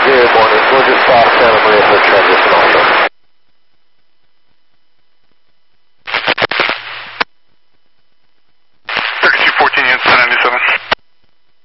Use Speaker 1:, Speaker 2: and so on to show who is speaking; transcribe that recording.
Speaker 1: Good morning. We'll just cross Santa Maria for transition also.